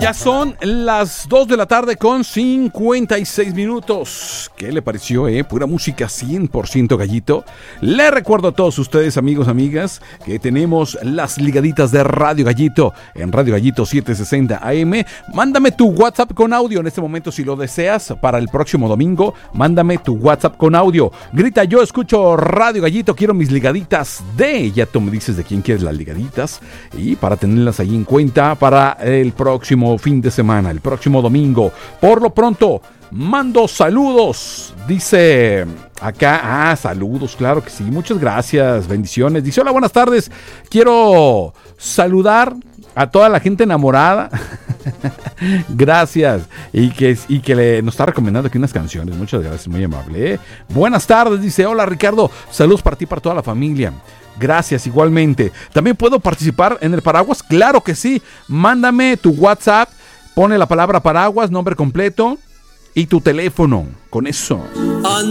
Ya son las 2 de la tarde con 56 minutos. ¿Qué le pareció, Pura música 100% gallito. Le recuerdo a todos ustedes, amigos, amigas, que tenemos las ligaditas de Radio Gallito en Radio Gallito 760 AM. Mándame tu WhatsApp con audio en este momento si lo deseas. Para el próximo domingo, mándame tu WhatsApp con audio. Grita: yo escucho Radio Gallito, quiero mis ligaditas de... Ya tú me dices de quién quieres las ligaditas. Y para tenerlas ahí en cuenta para el próximo fin de semana, el próximo domingo. Por lo pronto, mando saludos. Dice acá, saludos, claro que sí. Muchas gracias, bendiciones. Dice: hola, buenas tardes. Quiero saludar a toda la gente enamorada. Gracias. Y que nos está recomendando aquí unas canciones. Muchas gracias, muy amable. Buenas tardes, dice: hola, Ricardo. Saludos para ti, para toda la familia. Gracias, igualmente. ¿También puedo participar en el paraguas? Claro que sí. Mándame tu WhatsApp, pone la palabra paraguas, nombre completo y tu teléfono. Con eso.